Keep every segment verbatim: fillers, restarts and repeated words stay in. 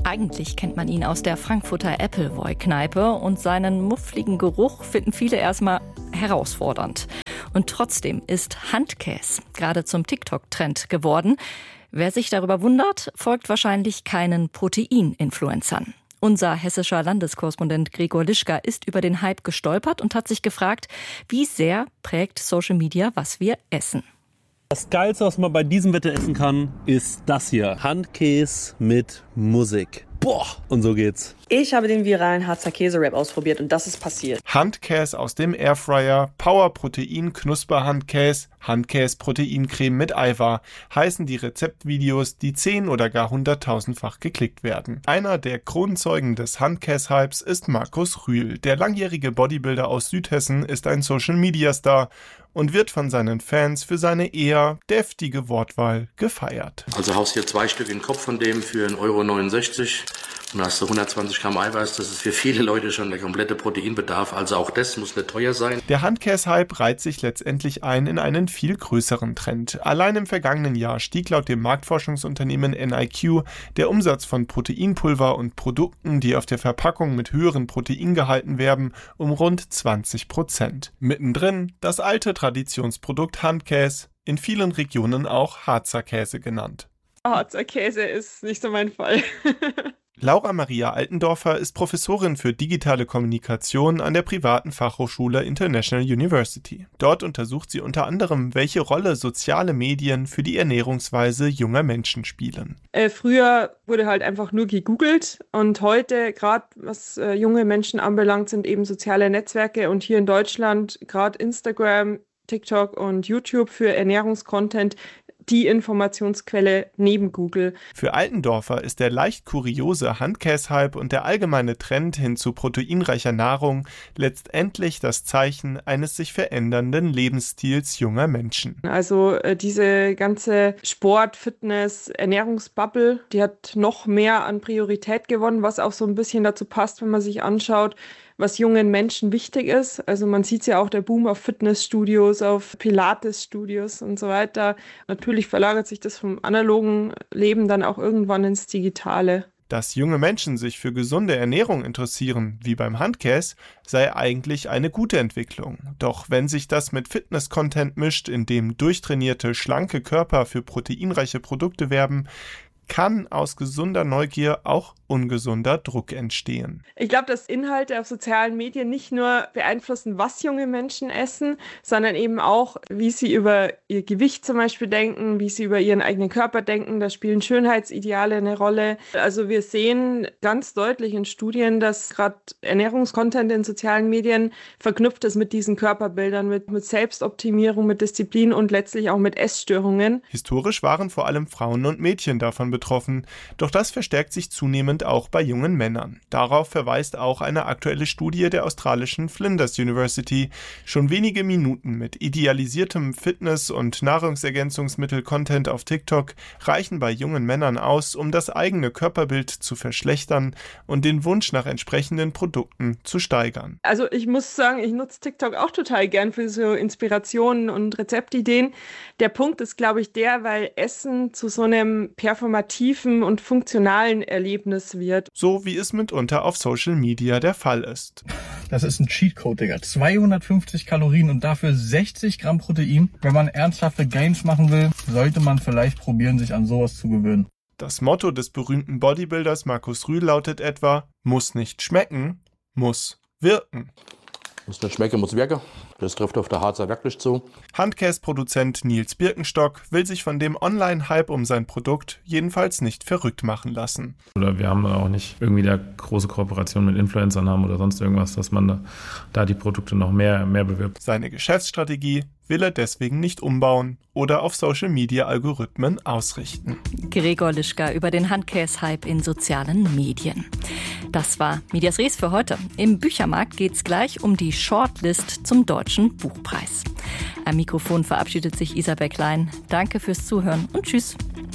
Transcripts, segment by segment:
Eigentlich kennt man ihn aus der Frankfurter Appleboy-Kneipe und seinen muffligen Geruch finden viele erstmal herausfordernd. Und trotzdem ist Handkäse gerade zum TikTok-Trend geworden. Wer sich darüber wundert, folgt wahrscheinlich keinen Protein-Influencern. Unser hessischer Landeskorrespondent Gregor Lischka ist über den Hype gestolpert und hat sich gefragt, wie sehr prägt Social Media, was wir essen. Das Geilste, was man bei diesem Wetter essen kann, ist das hier. Handkäse mit Musik. Boah, und so geht's. Ich habe den viralen Harzer Käse-Rap ausprobiert und das ist passiert. Handkäse aus dem Airfryer, Power-Protein, Knusper-Handkäse, Handkäse-Proteincreme mit Eiweiß heißen die Rezeptvideos, die zehn- oder gar hunderttausendfach geklickt werden. Einer der Kronzeugen des Handkäse-Hypes ist Markus Rühl. Der langjährige Bodybuilder aus Südhessen ist ein Social-Media-Star und wird von seinen Fans für seine eher deftige Wortwahl gefeiert. Also haust hier zwei Stück in den Kopf von dem für einen Euro neunundsechzig und hast du hundertzwanzig Gramm Eiweiß. Das ist für viele Leute schon der komplette Proteinbedarf. Also auch das muss nicht teuer sein. Der Handkäse-Hype reiht sich letztendlich ein in einen viel größeren Trend. Allein im vergangenen Jahr stieg laut dem Marktforschungsunternehmen N I Q der Umsatz von Proteinpulver und Produkten, die auf der Verpackung mit höheren Proteingehalten werben, um rund zwanzig Prozent. Mittendrin das alte Traditionsprodukt Handkäse, in vielen Regionen auch Harzer Käse genannt. Harzer Käse ist nicht so mein Fall. Laura Maria Altendorfer ist Professorin für digitale Kommunikation an der privaten Fachhochschule International University. Dort untersucht sie unter anderem, welche Rolle soziale Medien für die Ernährungsweise junger Menschen spielen. Äh, früher wurde halt einfach nur gegoogelt und heute, gerade was äh, junge Menschen anbelangt, sind eben soziale Netzwerke und hier in Deutschland gerade Instagram, TikTok und YouTube für Ernährungscontent die Informationsquelle neben Google. Für Altendorfer ist der leicht kuriose Handkäse-Hype und der allgemeine Trend hin zu proteinreicher Nahrung letztendlich das Zeichen eines sich verändernden Lebensstils junger Menschen. Also äh, diese ganze Sport-, Fitness-, Ernährungsbubble, die hat noch mehr an Priorität gewonnen, was auch so ein bisschen dazu passt, wenn man sich anschaut, was jungen Menschen wichtig ist. Also man sieht ja auch der Boom auf Fitnessstudios, auf Pilates-Studios und so weiter. Natürlich verlagert sich das vom analogen Leben dann auch irgendwann ins Digitale. Dass junge Menschen sich für gesunde Ernährung interessieren, wie beim Handkäse, sei eigentlich eine gute Entwicklung. Doch wenn sich das mit Fitness-Content mischt, in dem durchtrainierte, schlanke Körper für proteinreiche Produkte werben, kann aus gesunder Neugier auch ungesunder Druck entstehen. Ich glaube, dass Inhalte auf sozialen Medien nicht nur beeinflussen, was junge Menschen essen, sondern eben auch, wie sie über ihr Gewicht zum Beispiel denken, wie sie über ihren eigenen Körper denken. Da spielen Schönheitsideale eine Rolle. Also wir sehen ganz deutlich in Studien, dass gerade Ernährungskontent in sozialen Medien verknüpft ist mit diesen Körperbildern, mit, mit Selbstoptimierung, mit Disziplin und letztlich auch mit Essstörungen. Historisch waren vor allem Frauen und Mädchen davon betroffen, doch das verstärkt sich zunehmend auch bei jungen Männern. Darauf verweist auch eine aktuelle Studie der australischen Flinders University. Schon wenige Minuten mit idealisiertem Fitness- und Nahrungsergänzungsmittel-Content auf TikTok reichen bei jungen Männern aus, um das eigene Körperbild zu verschlechtern und den Wunsch nach entsprechenden Produkten zu steigern. Also ich muss sagen, ich nutze TikTok auch total gern für so Inspirationen und Rezeptideen. Der Punkt ist, glaube ich, der, weil Essen zu so einem performativen und funktionalen Erlebnis wird. So wie es mitunter auf Social Media der Fall ist. Das ist ein Cheatcode, Digga. zweihundertfünfzig Kalorien und dafür sechzig Gramm Protein. Wenn man ernsthafte Gains machen will, sollte man vielleicht probieren, sich an sowas zu gewöhnen. Das Motto des berühmten Bodybuilders Markus Rühl lautet etwa: muss nicht schmecken, muss wirken. Muss nicht schmecken, muss wirken. Das trifft auf der Harzer wirklich zu. Handkäse-Produzent Nils Birkenstock will sich von dem Online-Hype um sein Produkt jedenfalls nicht verrückt machen lassen. Oder wir haben auch nicht irgendwie da große Kooperationen mit Influencern haben oder sonst irgendwas, dass man da, da die Produkte noch mehr, mehr bewirbt. Seine Geschäftsstrategie will er deswegen nicht umbauen oder auf Social-Media-Algorithmen ausrichten. Gregor Lischka über den Handkäse-Hype in sozialen Medien. Das war Medias Res für heute. Im Büchermarkt geht's gleich um die Shortlist zum Deutschen Buchpreis. Am Mikrofon verabschiedet sich Isabel Klein. Danke fürs Zuhören und tschüss.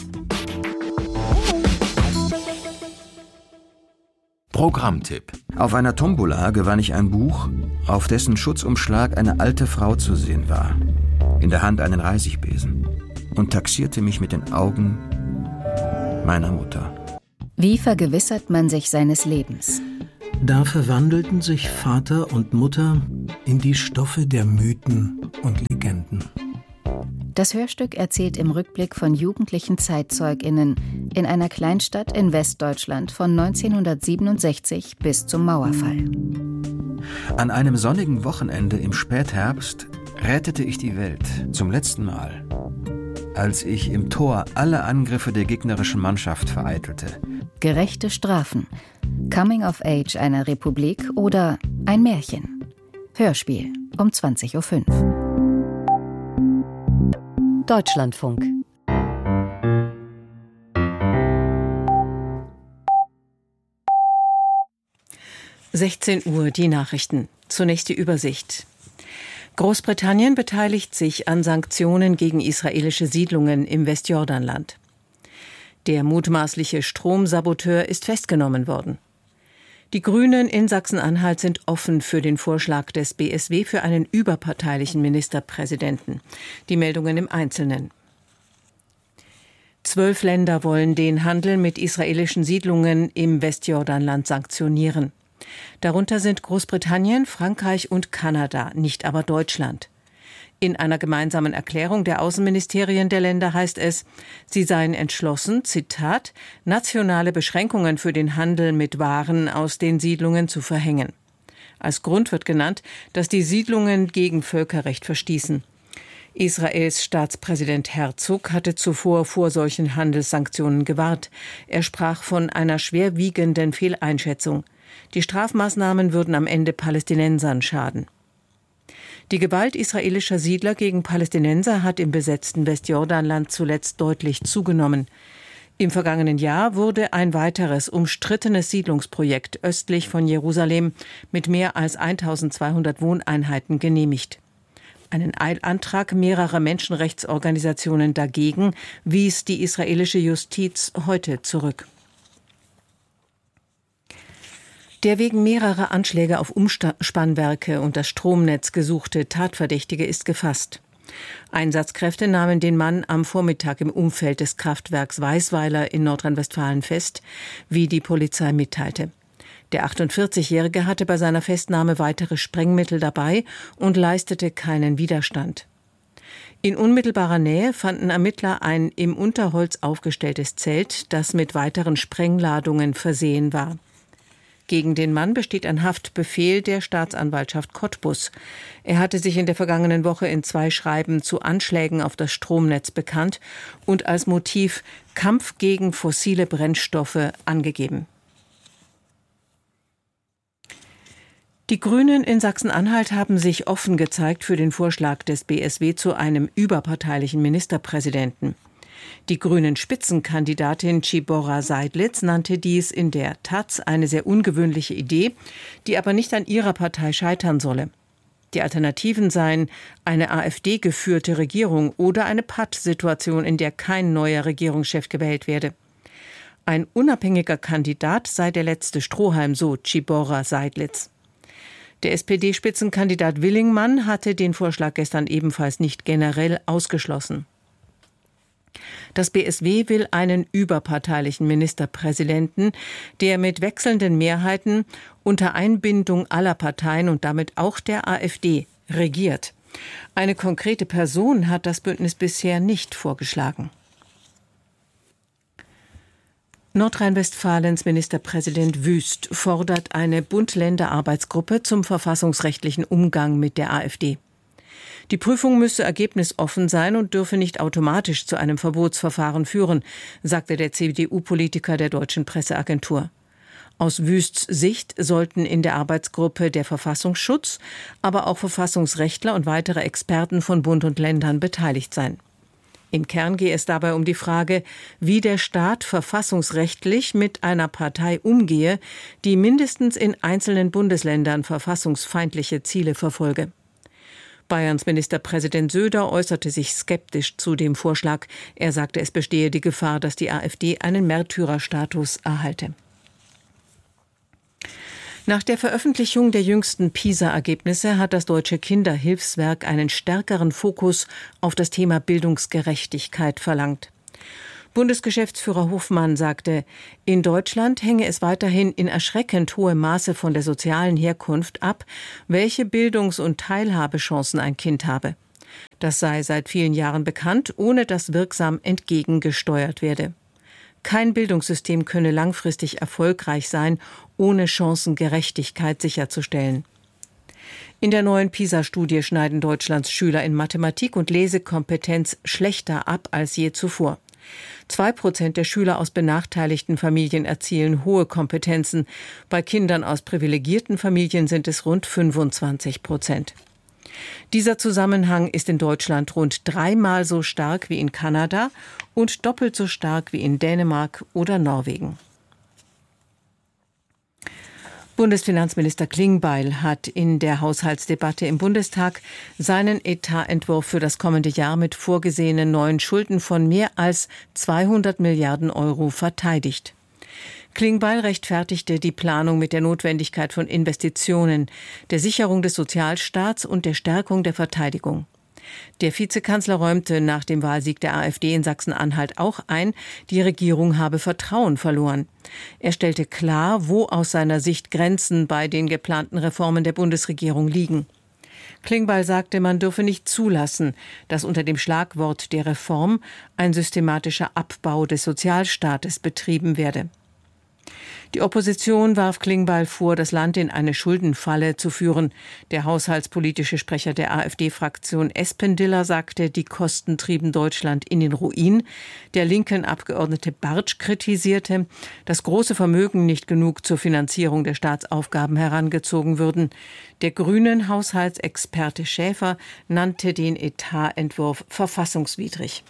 Programmtipp. Auf einer Tombola gewann ich ein Buch, auf dessen Schutzumschlag eine alte Frau zu sehen war. In der Hand einen Reisigbesen. Und taxierte mich mit den Augen meiner Mutter. Wie vergewissert man sich seines Lebens? Da verwandelten sich Vater und Mutter in die Stoffe der Mythen und Legenden. Das Hörstück erzählt im Rückblick von jugendlichen ZeitzeugInnen in einer Kleinstadt in Westdeutschland von neunzehnhundertsiebenundsechzig bis zum Mauerfall. An einem sonnigen Wochenende im Spätherbst rettete ich die Welt zum letzten Mal, als ich im Tor alle Angriffe der gegnerischen Mannschaft vereitelte. Gerechte Strafen, Coming of Age einer Republik oder ein Märchen. Hörspiel um zwanzig Uhr fünf. Deutschlandfunk. sechzehn Uhr, die Nachrichten. Zunächst die Übersicht. Großbritannien beteiligt sich an Sanktionen gegen israelische Siedlungen im Westjordanland. Der mutmaßliche Stromsaboteur ist festgenommen worden. Die Grünen in Sachsen-Anhalt sind offen für den Vorschlag des B S W für einen überparteilichen Ministerpräsidenten. Die Meldungen im Einzelnen. Zwölf Länder wollen den Handel mit israelischen Siedlungen im Westjordanland sanktionieren. Darunter sind Großbritannien, Frankreich und Kanada, nicht aber Deutschland. In einer gemeinsamen Erklärung der Außenministerien der Länder heißt es, sie seien entschlossen, Zitat, nationale Beschränkungen für den Handel mit Waren aus den Siedlungen zu verhängen. Als Grund wird genannt, dass die Siedlungen gegen Völkerrecht verstießen. Israels Staatspräsident Herzog hatte zuvor vor solchen Handelssanktionen gewarnt. Er sprach von einer schwerwiegenden Fehleinschätzung. Die Strafmaßnahmen würden am Ende Palästinensern schaden. Die Gewalt israelischer Siedler gegen Palästinenser hat im besetzten Westjordanland zuletzt deutlich zugenommen. Im vergangenen Jahr wurde ein weiteres umstrittenes Siedlungsprojekt östlich von Jerusalem mit mehr als eintausendzweihundert Wohneinheiten genehmigt. Einen Eilantrag mehrerer Menschenrechtsorganisationen dagegen wies die israelische Justiz heute zurück. Der wegen mehrerer Anschläge auf Umspannwerke und das Stromnetz gesuchte Tatverdächtige ist gefasst. Einsatzkräfte nahmen den Mann am Vormittag im Umfeld des Kraftwerks Weißweiler in Nordrhein-Westfalen fest, wie die Polizei mitteilte. Der achtundvierzigjährige hatte bei seiner Festnahme weitere Sprengmittel dabei und leistete keinen Widerstand. In unmittelbarer Nähe fanden Ermittler ein im Unterholz aufgestelltes Zelt, das mit weiteren Sprengladungen versehen war. Gegen den Mann besteht ein Haftbefehl der Staatsanwaltschaft Cottbus. Er hatte sich in der vergangenen Woche in zwei Schreiben zu Anschlägen auf das Stromnetz bekannt und als Motiv Kampf gegen fossile Brennstoffe angegeben. Die Grünen in Sachsen-Anhalt haben sich offen gezeigt für den Vorschlag des B S W zu einem überparteilichen Ministerpräsidenten. Die grünen Spitzenkandidatin Tschibora Seidlitz nannte dies in der Taz eine sehr ungewöhnliche Idee, die aber nicht an ihrer Partei scheitern solle. Die Alternativen seien eine AfD-geführte Regierung oder eine Pattsituation, in der kein neuer Regierungschef gewählt werde. Ein unabhängiger Kandidat sei der letzte Strohhalm, so Tschibora Seidlitz. Der S P D-Spitzenkandidat Willingmann hatte den Vorschlag gestern ebenfalls nicht generell ausgeschlossen. Das B S W will einen überparteilichen Ministerpräsidenten, der mit wechselnden Mehrheiten unter Einbindung aller Parteien und damit auch der AfD regiert. Eine konkrete Person hat das Bündnis bisher nicht vorgeschlagen. Nordrhein-Westfalens Ministerpräsident Wüst fordert eine Bund-Länder-Arbeitsgruppe zum verfassungsrechtlichen Umgang mit der AfD. Die Prüfung müsse ergebnisoffen sein und dürfe nicht automatisch zu einem Verbotsverfahren führen, sagte der C D U-Politiker der Deutschen Presseagentur. Aus Wüsts Sicht sollten in der Arbeitsgruppe der Verfassungsschutz, aber auch Verfassungsrechtler und weitere Experten von Bund und Ländern beteiligt sein. Im Kern gehe es dabei um die Frage, wie der Staat verfassungsrechtlich mit einer Partei umgehe, die mindestens in einzelnen Bundesländern verfassungsfeindliche Ziele verfolge. Bayerns Ministerpräsident Söder äußerte sich skeptisch zu dem Vorschlag. Er sagte, es bestehe die Gefahr, dass die AfD einen Märtyrerstatus erhalte. Nach der Veröffentlichung der jüngsten PISA-Ergebnisse hat das Deutsche Kinderhilfswerk einen stärkeren Fokus auf das Thema Bildungsgerechtigkeit verlangt. Bundesgeschäftsführer Hofmann sagte, in Deutschland hänge es weiterhin in erschreckend hohem Maße von der sozialen Herkunft ab, welche Bildungs- und Teilhabechancen ein Kind habe. Das sei seit vielen Jahren bekannt, ohne dass wirksam entgegengesteuert werde. Kein Bildungssystem könne langfristig erfolgreich sein, ohne Chancengerechtigkeit sicherzustellen. In der neuen PISA-Studie schneiden Deutschlands Schüler in Mathematik und Lesekompetenz schlechter ab als je zuvor. Zwei Prozent der Schüler aus benachteiligten Familien erzielen hohe Kompetenzen. Bei Kindern aus privilegierten Familien sind es rund fünfundzwanzig Prozent. Dieser Zusammenhang ist in Deutschland rund dreimal so stark wie in Kanada und doppelt so stark wie in Dänemark oder Norwegen. Bundesfinanzminister Klingbeil hat in der Haushaltsdebatte im Bundestag seinen Etatentwurf für das kommende Jahr mit vorgesehenen neuen Schulden von mehr als zweihundert Milliarden Euro verteidigt. Klingbeil rechtfertigte die Planung mit der Notwendigkeit von Investitionen, der Sicherung des Sozialstaats und der Stärkung der Verteidigung. Der Vizekanzler räumte nach dem Wahlsieg der AfD in Sachsen-Anhalt auch ein, die Regierung habe Vertrauen verloren. Er stellte klar, wo aus seiner Sicht Grenzen bei den geplanten Reformen der Bundesregierung liegen. Klingbeil sagte, man dürfe nicht zulassen, dass unter dem Schlagwort der Reform ein systematischer Abbau des Sozialstaates betrieben werde. Die Opposition warf Klingbeil vor, das Land in eine Schuldenfalle zu führen. Der haushaltspolitische Sprecher der AfD-Fraktion Espendiller sagte, die Kosten trieben Deutschland in den Ruin. Der linken Abgeordnete Bartsch kritisierte, dass große Vermögen nicht genug zur Finanzierung der Staatsaufgaben herangezogen würden. Der grünen Haushaltsexperte Schäfer nannte den Etatentwurf verfassungswidrig.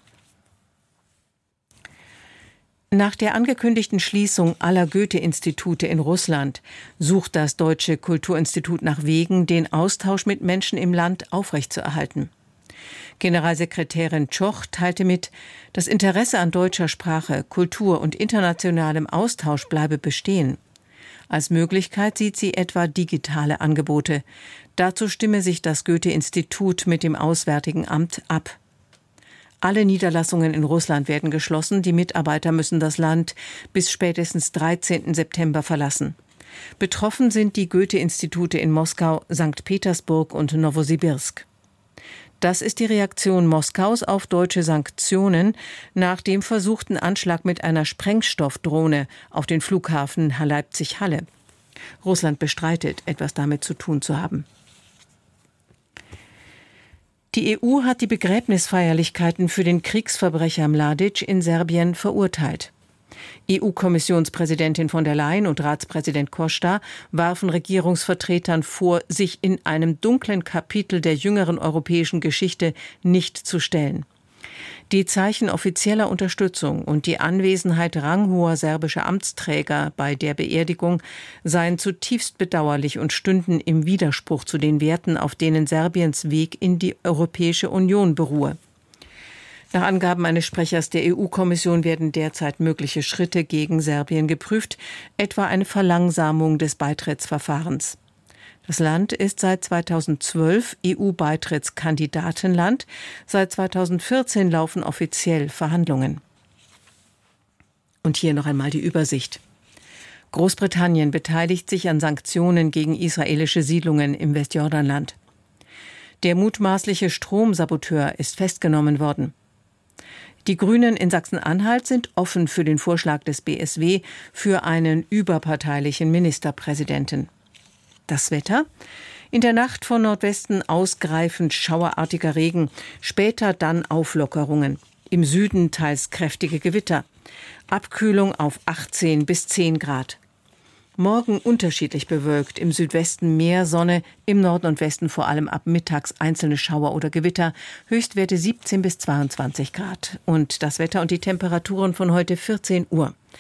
Nach der angekündigten Schließung aller Goethe-Institute in Russland sucht das Deutsche Kulturinstitut nach Wegen, den Austausch mit Menschen im Land aufrechtzuerhalten. Generalsekretärin Tschoch teilte mit, das Interesse an deutscher Sprache, Kultur und internationalem Austausch bleibe bestehen. Als Möglichkeit sieht sie etwa digitale Angebote. Dazu stimme sich das Goethe-Institut mit dem Auswärtigen Amt ab. Alle Niederlassungen in Russland werden geschlossen. Die Mitarbeiter müssen das Land bis spätestens dreizehnten September verlassen. Betroffen sind die Goethe-Institute in Moskau, Sankt Petersburg und Nowosibirsk. Das ist die Reaktion Moskaus auf deutsche Sanktionen nach dem versuchten Anschlag mit einer Sprengstoffdrohne auf den Flughafen Leipzig-Halle. Russland bestreitet, etwas damit zu tun zu haben. Die E U hat die Begräbnisfeierlichkeiten für den Kriegsverbrecher Mladic in Serbien verurteilt. E U-Kommissionspräsidentin von der Leyen und Ratspräsident Costa warfen Regierungsvertretern vor, sich in einem dunklen Kapitel der jüngeren europäischen Geschichte nicht zu stellen. Die Zeichen offizieller Unterstützung und die Anwesenheit ranghoher serbischer Amtsträger bei der Beerdigung seien zutiefst bedauerlich und stünden im Widerspruch zu den Werten, auf denen Serbiens Weg in die Europäische Union beruhe. Nach Angaben eines Sprechers der E U-Kommission werden derzeit mögliche Schritte gegen Serbien geprüft, etwa eine Verlangsamung des Beitrittsverfahrens. Das Land ist seit zweitausendzwölf E U-Beitrittskandidatenland. Seit zweitausendvierzehn laufen offiziell Verhandlungen. Und hier noch einmal die Übersicht. Großbritannien beteiligt sich an Sanktionen gegen israelische Siedlungen im Westjordanland. Der mutmaßliche Stromsaboteur ist festgenommen worden. Die Grünen in Sachsen-Anhalt sind offen für den Vorschlag des B S W für einen überparteilichen Ministerpräsidenten. Das Wetter? In der Nacht von Nordwesten ausgreifend schauerartiger Regen, später dann Auflockerungen. Im Süden teils kräftige Gewitter. Abkühlung auf achtzehn bis zehn Grad. Morgen unterschiedlich bewölkt, im Südwesten mehr Sonne, im Norden und Westen vor allem ab mittags einzelne Schauer oder Gewitter, Höchstwerte siebzehn bis zweiundzwanzig Grad. Und das Wetter und die Temperaturen von heute vierzehn Uhr.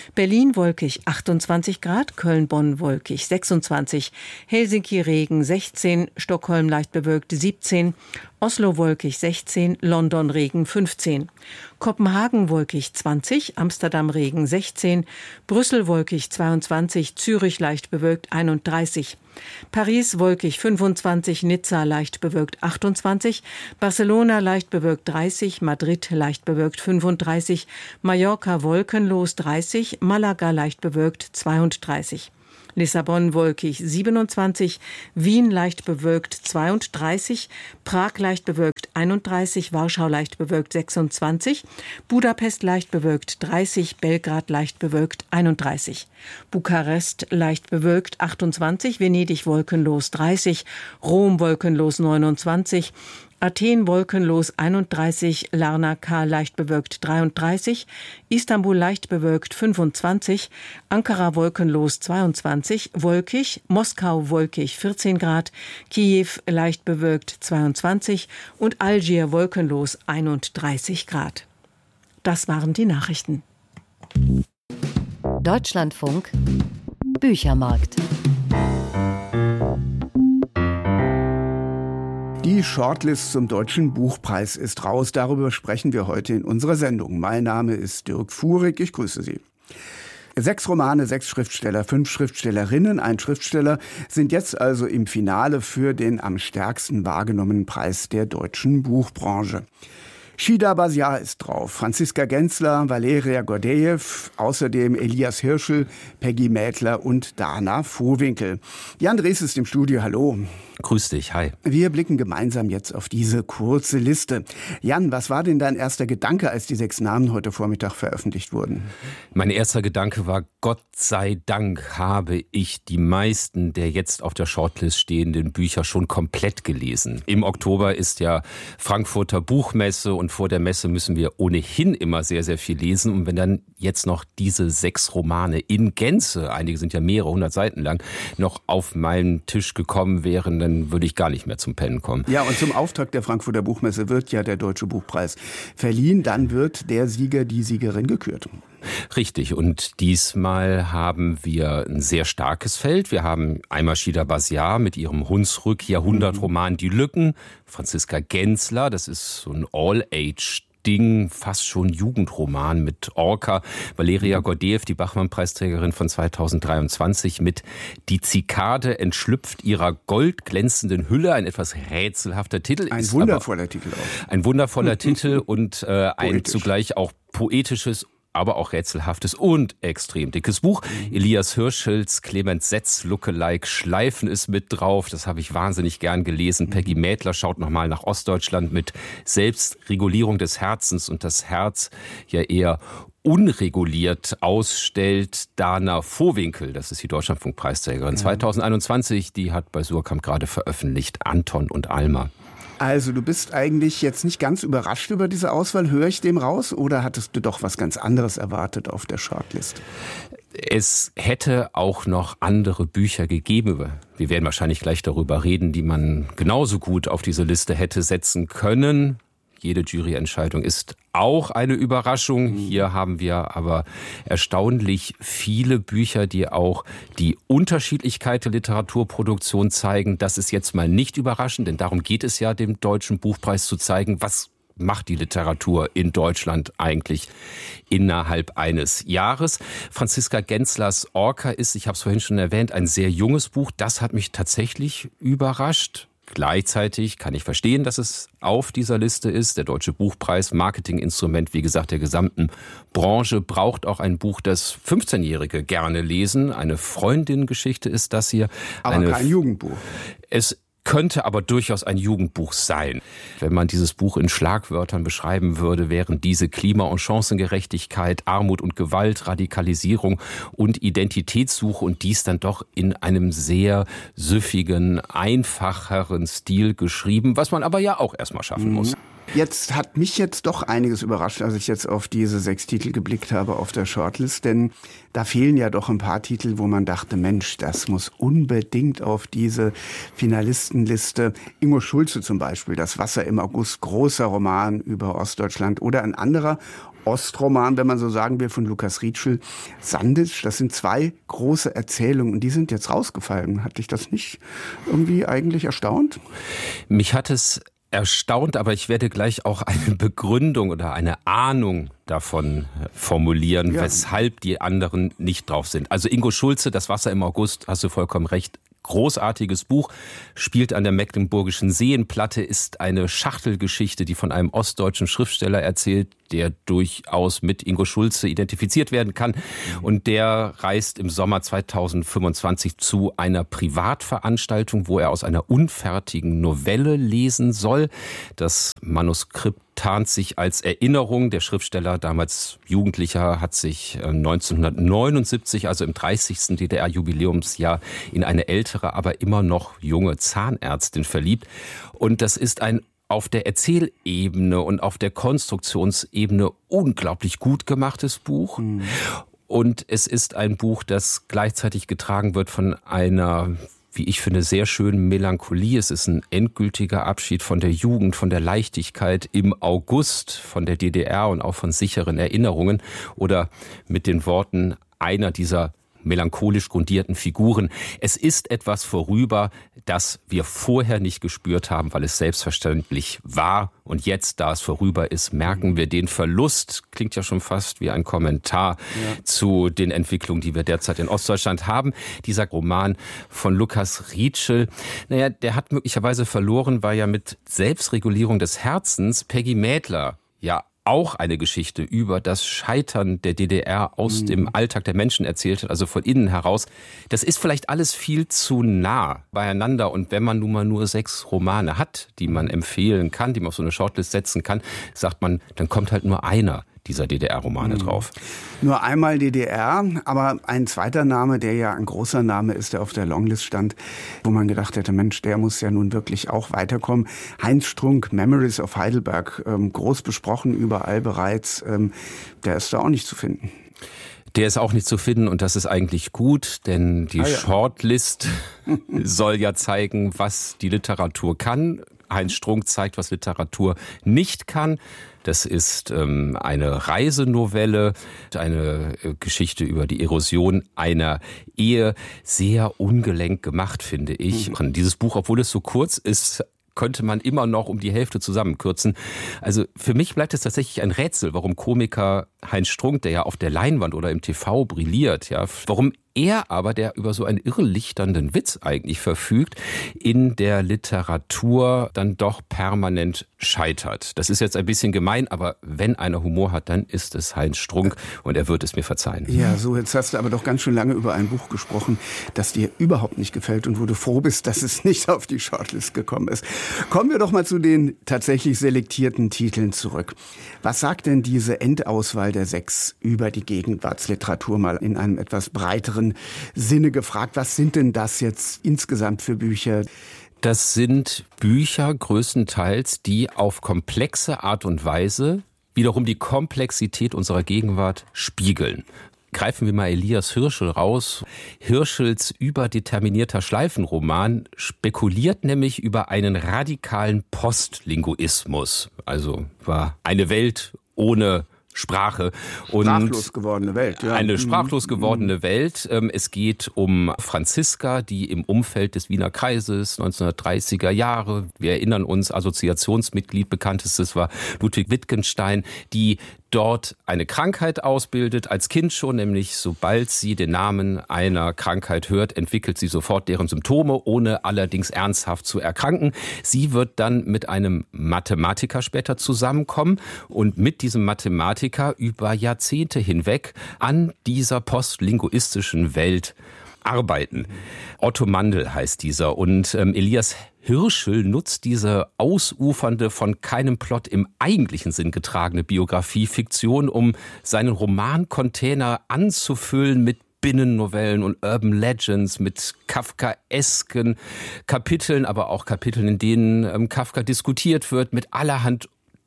Berlin wolkig achtundzwanzig Grad, Köln-Bonn wolkig sechsundzwanzig, Helsinki-Regen sechzehn, Stockholm leicht bewölkt siebzehn, Oslo wolkig sechzehn, London Regen fünfzehn, Kopenhagen wolkig zwanzig, Amsterdam Regen sechzehn, Brüssel wolkig zweiundzwanzig, Zürich leicht bewölkt einunddreißig, Paris wolkig fünfundzwanzig, Nizza leicht bewölkt achtundzwanzig, Barcelona leicht bewölkt dreißig, Madrid leicht bewölkt fünfunddreißig, Mallorca wolkenlos dreißig, Malaga leicht bewölkt zweiunddreißig. Lissabon wolkig siebenundzwanzig, Wien leicht bewölkt zweiunddreißig, Prag leicht bewölkt einunddreißig, Warschau leicht bewölkt sechsundzwanzig, Budapest leicht bewölkt dreißig, Belgrad leicht bewölkt einunddreißig, Bukarest leicht bewölkt achtundzwanzig, Venedig wolkenlos dreißig, Rom wolkenlos neunundzwanzig, Athen wolkenlos einunddreißig, Larnaca leicht bewölkt dreiunddreißig, Istanbul leicht bewölkt fünfundzwanzig, Ankara wolkenlos zweiundzwanzig, wolkig, Moskau wolkig vierzehn Grad, Kiew leicht bewölkt zweiundzwanzig und Algier wolkenlos einunddreißig Grad. Das waren die Nachrichten. Deutschlandfunk Büchermarkt. Die Shortlist zum Deutschen Buchpreis ist raus. Darüber sprechen wir heute in unserer Sendung. Mein Name ist Dirk Fuhrig. Ich grüße Sie. Sechs Romane, sechs Schriftsteller, fünf Schriftstellerinnen, ein Schriftsteller sind jetzt also im Finale für den am stärksten wahrgenommenen Preis der deutschen Buchbranche. Shida Basiar ist drauf, Franziska Genzler, Valeria Gordejew, außerdem Elias Hirschl, Peggy Mädler und Dana Vohwinkel. Jan Drees ist im Studio, hallo. Grüß dich, hi. Wir blicken gemeinsam jetzt auf diese kurze Liste. Jan, was war denn dein erster Gedanke, als die sechs Namen heute Vormittag veröffentlicht wurden? Mein erster Gedanke war, Gott sei Dank habe ich die meisten der jetzt auf der Shortlist stehenden Bücher schon komplett gelesen. Im Oktober ist ja Frankfurter Buchmesse und vor der Messe müssen wir ohnehin immer sehr, sehr viel lesen. Und wenn dann jetzt noch diese sechs Romane in Gänze, einige sind ja mehrere hundert Seiten lang, noch auf meinen Tisch gekommen wären, dann würde ich gar nicht mehr zum Pennen kommen. Ja, und zum Auftakt der Frankfurter Buchmesse wird ja der Deutsche Buchpreis verliehen. Dann wird der Sieger, die Siegerin gekürt. Richtig. Und diesmal haben wir ein sehr starkes Feld. Wir haben einmal Shida Basiar mit ihrem Hunsrück-Jahrhundertroman Die Lücken. Franziska Genzler, das ist so ein All-Age Ding, fast schon Jugendroman mit Orca. Valeria Gordejew, die Bachmann-Preisträgerin von zweitausenddreiundzwanzig, mit Die Zikade entschlüpft ihrer goldglänzenden Hülle. Ein etwas rätselhafter Titel. Ein ist wundervoller aber Titel auch. Ein wundervoller Titel und äh, ein zugleich auch poetisches, aber auch rätselhaftes und extrem dickes Buch. Mhm. Elias Hirschls Clemens Setz Lookalike Schleifen ist mit drauf. Das habe ich wahnsinnig gern gelesen. Mhm. Peggy Mädler schaut nochmal nach Ostdeutschland mit Selbstregulierung des Herzens und das Herz ja eher unreguliert ausstellt. Dana Vohwinkel, das ist die Deutschlandfunk-Preisträgerin mhm. zweitausendeinundzwanzig, die hat bei Surkamp gerade veröffentlicht Anton und Alma. Also du bist eigentlich jetzt nicht ganz überrascht über diese Auswahl, höre ich dem raus? Oder hattest du doch was ganz anderes erwartet auf der Shortlist? Es hätte auch noch andere Bücher gegeben. Wir werden wahrscheinlich gleich darüber reden, die man genauso gut auf diese Liste hätte setzen können. Jede Juryentscheidung ist auch eine Überraschung. Hier haben wir aber erstaunlich viele Bücher, die auch die Unterschiedlichkeit der Literaturproduktion zeigen. Das ist jetzt mal nicht überraschend, denn darum geht es ja, dem Deutschen Buchpreis zu zeigen, was macht die Literatur in Deutschland eigentlich innerhalb eines Jahres. Franziska Genzlers Orca ist, ich habe es vorhin schon erwähnt, ein sehr junges Buch. Das hat mich tatsächlich überrascht. Gleichzeitig kann ich verstehen, dass es auf dieser Liste ist. Der Deutsche Buchpreis, Marketinginstrument, wie gesagt, der gesamten Branche, braucht auch ein Buch, das fünfzehnjährige gerne lesen. Eine Freundin-Geschichte ist das hier. Aber eine kein Jugendbuch. Es könnte aber durchaus ein Jugendbuch sein. Wenn man dieses Buch in Schlagwörtern beschreiben würde, wären diese Klima- und Chancengerechtigkeit, Armut und Gewalt, Radikalisierung und Identitätssuche und dies dann doch in einem sehr süffigen, einfacheren Stil geschrieben, was man aber ja auch erstmal schaffen muss. Jetzt hat mich jetzt doch einiges überrascht, als ich jetzt auf diese sechs Titel geblickt habe auf der Shortlist, denn da fehlen ja doch ein paar Titel, wo man dachte, Mensch, das muss unbedingt auf diese Finalistenliste. Ingo Schulze zum Beispiel, Das Wasser im August, großer Roman über Ostdeutschland, oder ein anderer Ostroman, wenn man so sagen will, von Lukas Rietschel. Sandisch, das sind zwei große Erzählungen und die sind jetzt rausgefallen. Hat dich das nicht irgendwie eigentlich erstaunt? Mich hat es erstaunt, aber ich werde gleich auch eine Begründung oder eine Ahnung davon formulieren, ja. weshalb die anderen nicht drauf sind. Also Ingo Schulze, Das Wasser im August, hast du vollkommen recht. Großartiges Buch, spielt an der Mecklenburgischen Seenplatte, ist eine Schachtelgeschichte, die von einem ostdeutschen Schriftsteller erzählt, der durchaus mit Ingo Schulze identifiziert werden kann. Und der reist im Sommer zweitausendfünfundzwanzig zu einer Privatveranstaltung, wo er aus einer unfertigen Novelle lesen soll. Das Manuskript tarnt sich als Erinnerung. Der Schriftsteller, damals Jugendlicher, hat sich neunzehnhundertneunundsiebzig, also im dreißigsten D D R-Jubiläumsjahr, in eine ältere, aber immer noch junge Zahnärztin verliebt. Und das ist ein auf der Erzählebene und auf der Konstruktionsebene unglaublich gut gemachtes Buch. Mhm. Und es ist ein Buch, das gleichzeitig getragen wird von einer, wie ich finde, sehr schönen Melancholie. Es ist ein endgültiger Abschied von der Jugend, von der Leichtigkeit im August, von der D D R und auch von sicheren Erinnerungen. Oder mit den Worten einer dieser melancholisch grundierten Figuren. Es ist etwas vorüber, das wir vorher nicht gespürt haben, weil es selbstverständlich war. Und jetzt, da es vorüber ist, merken wir den Verlust. Klingt ja schon fast wie ein Kommentar ja. zu den Entwicklungen, die wir derzeit in Ostdeutschland haben. Dieser Roman von Lukas Rietschel, naja, der hat möglicherweise verloren, weil ja mit Selbstregulierung des Herzens Peggy Mädler ja auch eine Geschichte über das Scheitern der D D R aus mhm. dem Alltag der Menschen erzählt hat, also von innen heraus. Das ist vielleicht alles viel zu nah beieinander. Und wenn man nun mal nur sechs Romane hat, die man empfehlen kann, die man auf so eine Shortlist setzen kann, sagt man, dann kommt halt nur einer dieser D D R-Romane mhm. drauf. Nur einmal D D R, aber ein zweiter Name, der ja ein großer Name ist, der auf der Longlist stand, wo man gedacht hätte, Mensch, der muss ja nun wirklich auch weiterkommen. Heinz Strunk, Memories of Heidelberg, ähm, groß besprochen, überall bereits, ähm, der ist da auch nicht zu finden. Der ist auch nicht zu finden und das ist eigentlich gut, denn die ah, ja. Shortlist soll ja zeigen, was die Literatur kann. Heinz Strunk zeigt, was Literatur nicht kann. Das ist ähm, eine Reisenovelle, eine Geschichte über die Erosion einer Ehe. Sehr ungelenk gemacht, finde ich. Mhm. Dieses Buch, obwohl es so kurz ist, könnte man immer noch um die Hälfte zusammenkürzen. Also für mich bleibt es tatsächlich ein Rätsel, warum Komiker Heinz Strunk, der ja auf der Leinwand oder im T V brilliert, ja, warum er aber, der über so einen irrlichternden Witz eigentlich verfügt, in der Literatur dann doch permanent scheitert. Das ist jetzt ein bisschen gemein, aber wenn einer Humor hat, dann ist es Heinz Strunk und er wird es mir verzeihen. Ja, so jetzt hast du aber doch ganz schön lange über ein Buch gesprochen, das dir überhaupt nicht gefällt und wo du froh bist, dass es nicht auf die Shortlist gekommen ist. Kommen wir doch mal zu den tatsächlich selektierten Titeln zurück. Was sagt denn diese Endauswahl der sechs über die Gegenwartsliteratur, mal in einem etwas breiteren Sinne gefragt? Was sind denn das jetzt insgesamt für Bücher? Das sind Bücher größtenteils, die auf komplexe Art und Weise wiederum die Komplexität unserer Gegenwart spiegeln. Greifen wir mal Elias Hirschel raus. Hirschels überdeterminierter Schleifenroman spekuliert nämlich über einen radikalen Postlinguismus. Also war eine Welt ohne Sprache. Und sprachlos gewordene Welt. Ja. Eine sprachlos gewordene Welt. Es geht um Franziska, die im Umfeld des Wiener Kreises neunzehnhundertdreißiger Jahre, wir erinnern uns, Assoziationsmitglied, bekanntestes war Ludwig Wittgenstein, die dort eine Krankheit ausbildet, als Kind schon, nämlich sobald sie den Namen einer Krankheit hört, entwickelt sie sofort deren Symptome, ohne allerdings ernsthaft zu erkranken. Sie wird dann mit einem Mathematiker später zusammenkommen und mit diesem Mathematiker über Jahrzehnte hinweg an dieser postlinguistischen Welt arbeiten. Otto Mandl heißt dieser und ähm, Elias Hirschel nutzt diese ausufernde, von keinem Plot im eigentlichen Sinn getragene Biografie-Fiktion, um seinen Romancontainer anzufüllen mit Binnennovellen und Urban Legends, mit kafkaesken Kapiteln, aber auch Kapiteln, in denen ähm, Kafka diskutiert wird, mit allerhand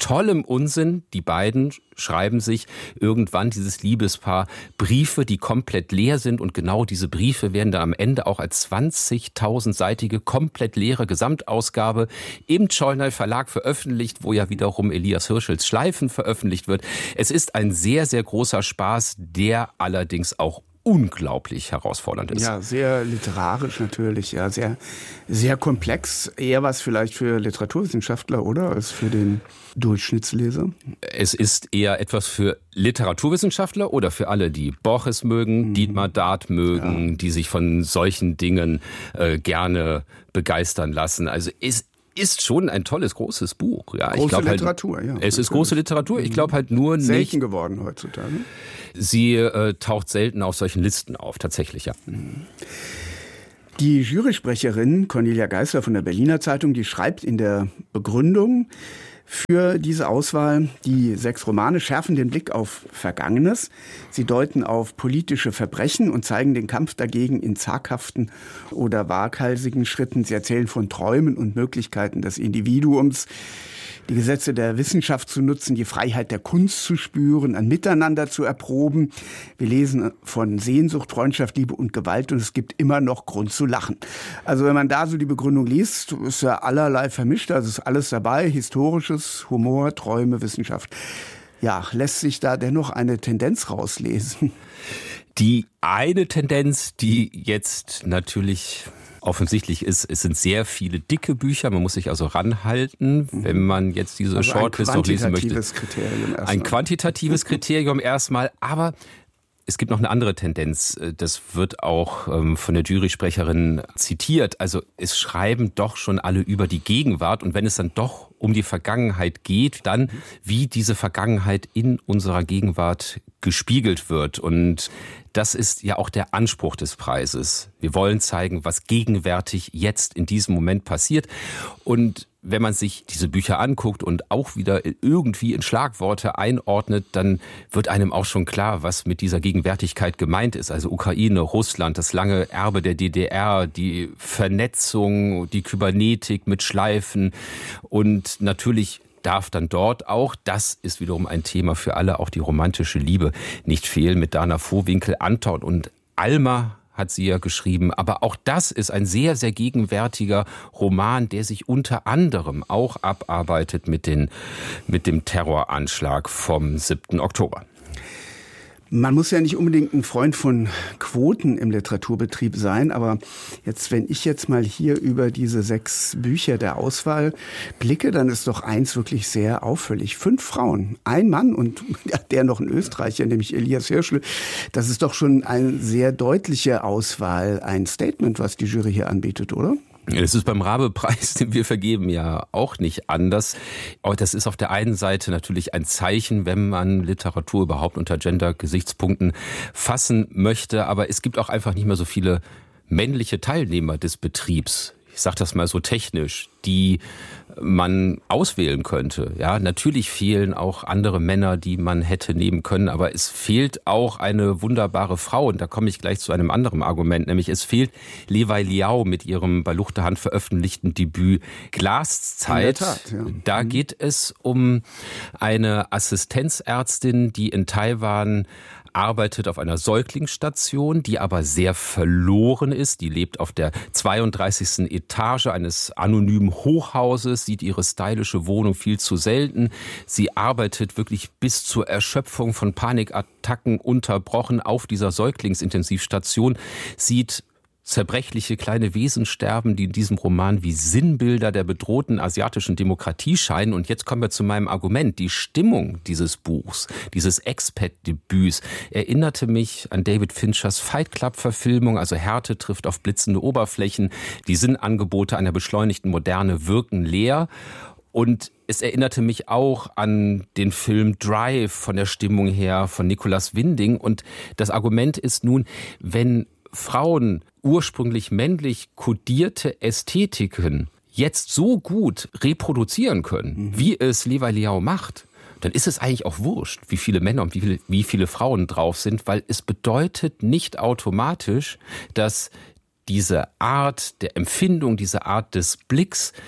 tollem Unsinn. Die beiden schreiben sich irgendwann, dieses Liebespaar, Briefe, die komplett leer sind. Und genau diese Briefe werden dann am Ende auch als zwanzigtausendseitige, komplett leere Gesamtausgabe im Cholnay Verlag veröffentlicht, wo ja wiederum Elias Hirschels Schleifen veröffentlicht wird. Es ist ein sehr, sehr großer Spaß, der allerdings auch unglaublich herausfordernd ist. Ja, sehr literarisch natürlich, ja, sehr, sehr komplex. Eher was vielleicht für Literaturwissenschaftler, oder? Als für den Durchschnittsleser? Es ist eher etwas für Literaturwissenschaftler oder für alle, die Borges mögen, mhm. Dietmar Dart mögen, ja. die sich von solchen Dingen äh, gerne begeistern lassen. Also es ist schon ein tolles, großes Buch. Ja, große ich glaub Literatur, halt, ja. Es natürlich. ist große Literatur. Ich glaube halt nur Selten nicht... Selten geworden heutzutage. Sie äh, taucht selten auf solchen Listen auf, tatsächlich, ja. Die Jurysprecherin Cornelia Geisler von der Berliner Zeitung, die schreibt in der Begründung für diese Auswahl, die sechs Romane schärfen den Blick auf Vergangenes. Sie deuten auf politische Verbrechen und zeigen den Kampf dagegen in zaghaften oder waghalsigen Schritten. Sie erzählen von Träumen und Möglichkeiten des Individuums, die Gesetze der Wissenschaft zu nutzen, die Freiheit der Kunst zu spüren, ein Miteinander zu erproben. Wir lesen von Sehnsucht, Freundschaft, Liebe und Gewalt und es gibt immer noch Grund zu lachen. Also wenn man da so die Begründung liest, ist ja allerlei vermischt, also ist alles dabei, Historisches, Humor, Träume, Wissenschaft. Ja, lässt sich da dennoch eine Tendenz rauslesen? Die eine Tendenz, die jetzt natürlich offensichtlich ist, es sind sehr viele dicke Bücher, man muss sich also ranhalten, wenn man jetzt diese also Shortlist noch lesen möchte. Ein quantitatives Kriterium erstmal. Ein quantitatives Kriterium erstmal, aber es gibt noch eine andere Tendenz, das wird auch von der Jurysprecherin zitiert, also es schreiben doch schon alle über die Gegenwart und wenn es dann doch um die Vergangenheit geht, dann wie diese Vergangenheit in unserer Gegenwart gespiegelt wird und das ist ja auch der Anspruch des Preises. Wir wollen zeigen, was gegenwärtig jetzt in diesem Moment passiert. Und wenn man sich diese Bücher anguckt und auch wieder irgendwie in Schlagworte einordnet, dann wird einem auch schon klar, was mit dieser Gegenwärtigkeit gemeint ist. Also Ukraine, Russland, das lange Erbe der D D R, die Vernetzung, die Kybernetik mit Schleifen und natürlich darf dann dort auch, das ist wiederum ein Thema für alle, auch die romantische Liebe nicht fehlen mit Dana Vohwinkel, Anton und Alma hat sie ja geschrieben. Aber auch das ist ein sehr, sehr gegenwärtiger Roman, der sich unter anderem auch abarbeitet mit, den, mit dem Terroranschlag vom siebten Oktober. Man muss ja nicht unbedingt ein Freund von Quoten im Literaturbetrieb sein, aber jetzt, wenn ich jetzt mal hier über diese sechs Bücher der Auswahl blicke, dann ist doch eins wirklich sehr auffällig. Fünf Frauen, ein Mann und der noch ein Österreicher, nämlich Elias Hirschel. Das ist doch schon eine sehr deutliche Auswahl, ein Statement, was die Jury hier anbietet, oder? Es ist beim Rabe-Preis, den wir vergeben, ja auch nicht anders. Aber das ist auf der einen Seite natürlich ein Zeichen, wenn man Literatur überhaupt unter Gender-Gesichtspunkten fassen möchte. Aber es gibt auch einfach nicht mehr so viele männliche Teilnehmer des Betriebs. Ich sage das mal so technisch, die man auswählen könnte. Ja, natürlich fehlen auch andere Männer, die man hätte nehmen können, aber es fehlt auch eine wunderbare Frau. Und da komme ich gleich zu einem anderen Argument, nämlich es fehlt Lewei Liao mit ihrem bei Luchte Hand veröffentlichten Debüt Glaszeit. In der Tat, ja. Da geht es um eine Assistenzärztin, die in Taiwan arbeitet auf einer Säuglingsstation, die aber sehr verloren ist. Die lebt auf der zweiunddreißigsten Etage eines anonymen Hochhauses, sieht ihre stylische Wohnung viel zu selten. Sie arbeitet wirklich bis zur Erschöpfung von Panikattacken unterbrochen auf dieser Säuglingsintensivstation, sieht zerbrechliche kleine Wesen sterben, die in diesem Roman wie Sinnbilder der bedrohten asiatischen Demokratie scheinen. Und jetzt kommen wir zu meinem Argument. Die Stimmung dieses Buchs, dieses Expat-Debüts, erinnerte mich an David Finchers Fight Club-Verfilmung, also Härte trifft auf blitzende Oberflächen. Die Sinnangebote einer beschleunigten Moderne wirken leer. Und es erinnerte mich auch an den Film Drive von der Stimmung her von Nicolas Winding. Und das Argument ist nun, wenn Frauen ursprünglich männlich kodierte Ästhetiken jetzt so gut reproduzieren können, mhm. wie es Lewei Liao macht, dann ist es eigentlich auch wurscht, wie viele Männer und wie viele, wie viele Frauen drauf sind, weil es bedeutet nicht automatisch, dass diese Art der Empfindung, diese Art des Blicks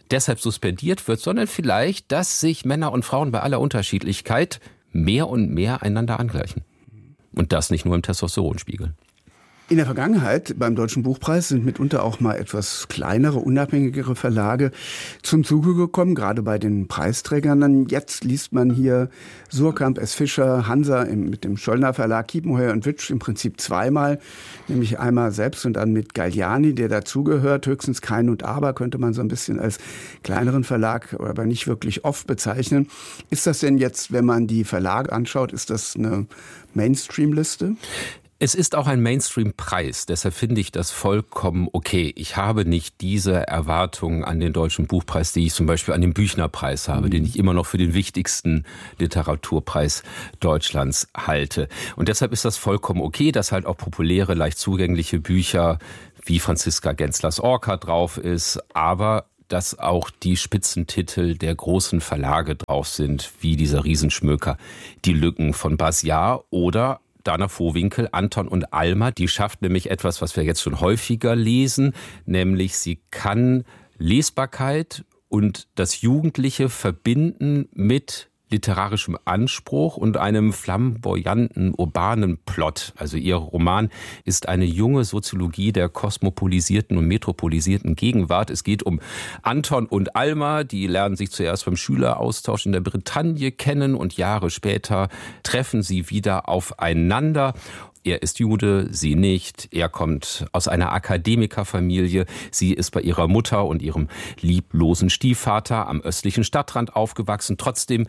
deshalb suspendiert wird, sondern vielleicht, dass sich Männer und Frauen bei aller Unterschiedlichkeit mehr und mehr einander angleichen. Und das nicht nur im Testosteronspiegel. In der Vergangenheit beim Deutschen Buchpreis sind mitunter auch mal etwas kleinere, unabhängigere Verlage zum Zuge gekommen, gerade bei den Preisträgern. Jetzt liest man hier Suhrkamp, S. Fischer, Hansa im, mit dem Schollner Verlag, Kiepenheuer und Witsch im Prinzip zweimal, nämlich einmal selbst und dann mit Galliani, der dazugehört. Höchstens Kein und Aber könnte man so ein bisschen als kleineren Verlag, aber nicht wirklich oft bezeichnen. Ist das denn jetzt, wenn man die Verlage anschaut, ist das eine Mainstream-Liste? Es ist auch ein Mainstream-Preis, deshalb finde ich das vollkommen okay. Ich habe nicht diese Erwartungen an den Deutschen Buchpreis, die ich zum Beispiel an den Büchner-Preis habe, mhm. den ich immer noch für den wichtigsten Literaturpreis Deutschlands halte. Und deshalb ist das vollkommen okay, dass halt auch populäre, leicht zugängliche Bücher wie Franziska Genslers Orca drauf ist, aber dass auch die Spitzentitel der großen Verlage drauf sind, wie dieser Riesenschmöker, Die Lücken von Basiar oder Dana Vohwinkel, Anton und Alma, die schafft nämlich etwas, was wir jetzt schon häufiger lesen, nämlich sie kann Lesbarkeit und das Jugendliche verbinden mit literarischem Anspruch und einem flamboyanten, urbanen Plot. Also ihr Roman ist eine junge Soziologie der kosmopolisierten und metropolisierten Gegenwart. Es geht um Anton und Alma, die lernen sich zuerst beim Schüleraustausch in der Bretagne kennen und Jahre später treffen sie wieder aufeinander. Er ist Jude, sie nicht. Er kommt aus einer Akademikerfamilie. Sie ist bei ihrer Mutter und ihrem lieblosen Stiefvater am östlichen Stadtrand aufgewachsen. Trotzdem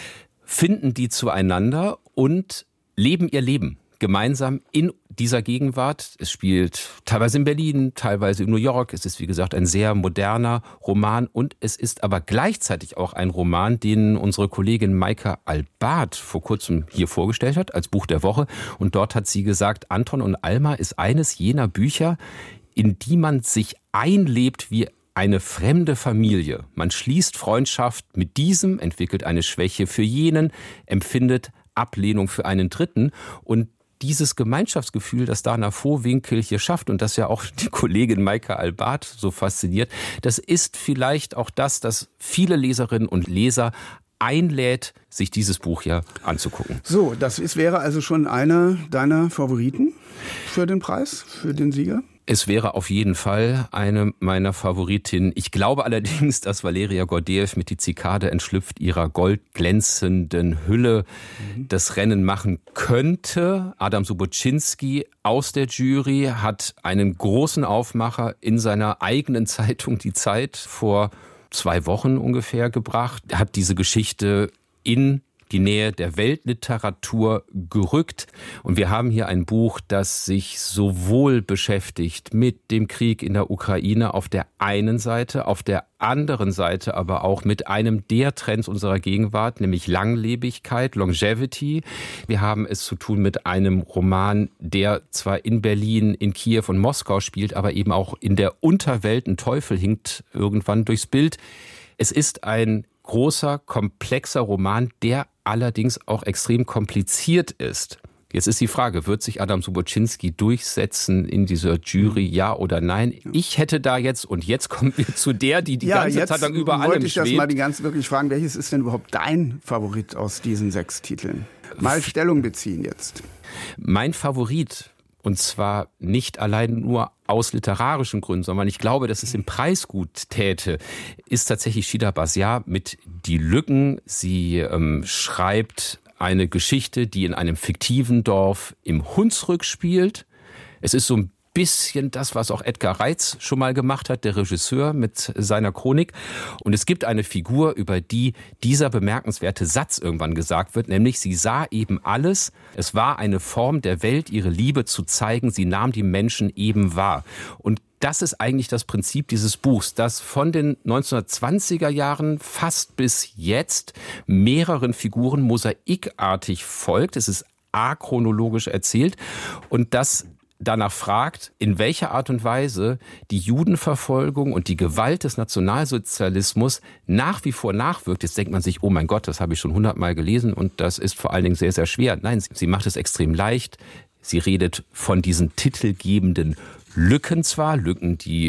finden die zueinander und leben ihr Leben gemeinsam in dieser Gegenwart. Es spielt teilweise in Berlin, teilweise in New York. Es ist, wie gesagt, ein sehr moderner Roman und es ist aber gleichzeitig auch ein Roman, den unsere Kollegin Maike Albart vor kurzem hier vorgestellt hat als Buch der Woche. Und dort hat sie gesagt, Anton und Alma ist eines jener Bücher, in die man sich einlebt wie eine fremde Familie. Man schließt Freundschaft mit diesem, entwickelt eine Schwäche für jenen, empfindet Ablehnung für einen Dritten und dieses Gemeinschaftsgefühl, das Dana Vohwinkel hier schafft und das ja auch die Kollegin Maike Albart so fasziniert, das ist vielleicht auch das, das viele Leserinnen und Leser einlädt, sich dieses Buch hier anzugucken. So, das ist, wäre also schon einer deiner Favoriten für den Preis, für den Sieger? Es wäre auf jeden Fall eine meiner Favoritinnen. Ich glaube allerdings, dass Valeria Gordeev mit Die Zikade entschlüpft ihrer goldglänzenden Hülle mhm. das Rennen machen könnte. Adam Subocinski aus der Jury hat einen großen Aufmacher in seiner eigenen Zeitung Die Zeit vor zwei Wochen ungefähr gebracht. Er hat diese Geschichte in die Nähe der Weltliteratur gerückt. Und wir haben hier ein Buch, das sich sowohl beschäftigt mit dem Krieg in der Ukraine auf der einen Seite, auf der anderen Seite aber auch mit einem der Trends unserer Gegenwart, nämlich Langlebigkeit, Longevity. Wir haben es zu tun mit einem Roman, der zwar in Berlin, in Kiew und Moskau spielt, aber eben auch in der Unterwelt. Ein Teufel hinkt irgendwann durchs Bild. Es ist ein großer, komplexer Roman, der allerdings auch extrem kompliziert ist. Jetzt ist die Frage, wird sich Adam Subocinski durchsetzen in dieser Jury, ja oder nein? Ich hätte da jetzt, und jetzt kommen wir zu der, die die ja, ganze Zeit lang über allem schwebt. Wollte ich das mal die ganze wirklich fragen, welches ist denn überhaupt dein Favorit aus diesen sechs Titeln? Mal Stellung beziehen jetzt. Mein Favorit, und zwar nicht allein nur aus literarischen Gründen, sondern ich glaube, dass es im Preis gut täte, ist tatsächlich Shida Basiar mit Die Lücken. Sie ähm, schreibt eine Geschichte, die in einem fiktiven Dorf im Hunsrück spielt. Es ist so ein bisschen das, was auch Edgar Reitz schon mal gemacht hat, der Regisseur mit seiner Chronik. Und es gibt eine Figur, über die dieser bemerkenswerte Satz irgendwann gesagt wird, nämlich sie sah eben alles. Es war eine Form der Welt, ihre Liebe zu zeigen. Sie nahm die Menschen eben wahr. Und das ist eigentlich das Prinzip dieses Buchs, das von den neunzehnhundertzwanziger Jahren fast bis jetzt mehreren Figuren mosaikartig folgt. Es ist achronologisch erzählt und das danach fragt, in welcher Art und Weise die Judenverfolgung und die Gewalt des Nationalsozialismus nach wie vor nachwirkt. Jetzt denkt man sich, oh mein Gott, das habe ich schon hundertmal gelesen und das ist vor allen Dingen sehr, sehr schwer. Nein, sie macht es extrem leicht. Sie redet von diesen titelgebenden Lücken zwar, Lücken, die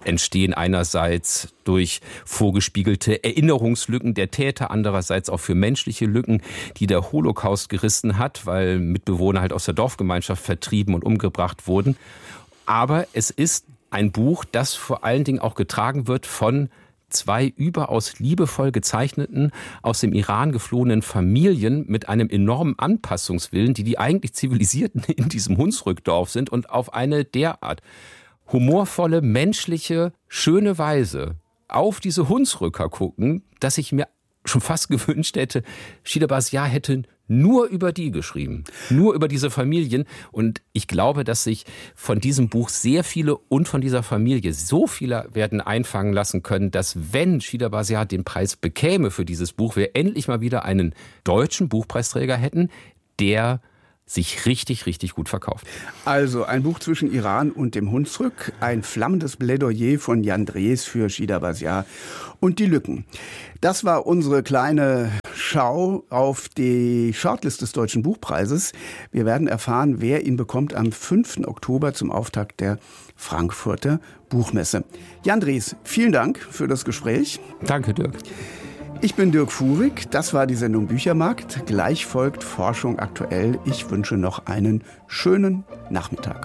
entstehen einerseits durch vorgespiegelte Erinnerungslücken der Täter, andererseits auch für menschliche Lücken, die der Holocaust gerissen hat, weil Mitbewohner halt aus der Dorfgemeinschaft vertrieben und umgebracht wurden. Aber es ist ein Buch, das vor allen Dingen auch getragen wird von zwei überaus liebevoll gezeichneten, aus dem Iran geflohenen Familien mit einem enormen Anpassungswillen, die die eigentlich Zivilisierten in diesem Hunsrückdorf sind und auf eine derart humorvolle, menschliche, schöne Weise auf diese Hunsrücker gucken, dass ich mir schon fast gewünscht hätte, Shida Basiar hätte nur über die geschrieben, nur über diese Familien. Und ich glaube, dass sich von diesem Buch sehr viele und von dieser Familie so viele werden einfangen lassen können, dass wenn Shida Basiar den Preis bekäme für dieses Buch, wir endlich mal wieder einen deutschen Buchpreisträger hätten, der sich richtig, richtig gut verkauft. Also ein Buch zwischen Iran und dem Hunsrück, ein flammendes Plädoyer von Jan Drees für Shida Basiar und die Lücken. Das war unsere kleine Schau auf die Shortlist des Deutschen Buchpreises. Wir werden erfahren, wer ihn bekommt am fünften Oktober zum Auftakt der Frankfurter Buchmesse. Jan Drees, vielen Dank für das Gespräch. Danke, Dirk. Ich bin Dirk Fuhrig, das war die Sendung Büchermarkt. Gleich folgt Forschung aktuell. Ich wünsche noch einen schönen Nachmittag.